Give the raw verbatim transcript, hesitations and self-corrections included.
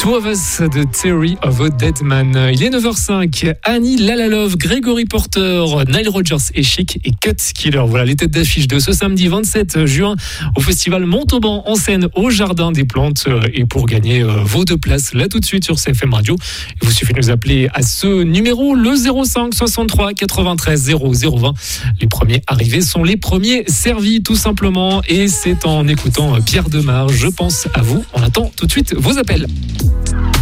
Two of Us de Theory of a Dead Man. Il est neuf heures cinq. Annie Lalalove, Gregory Porter, Nile Rodgers et Chic et Cut Killer. Voilà les têtes d'affiche de ce samedi vingt-sept juin au festival Montauban en scène au Jardin des Plantes. Et pour gagner vos deux places, là tout de suite sur C F M Radio, il vous suffit de nous appeler à ce numéro, le zéro cinq soixante-trois quatre-vingt-treize zéro zéro vingt. Les premiers arrivés sont les premiers servis tout simplement. Et c'est en écoutant Pierre Demar, je pense à vous. On attend tout de suite vos appels.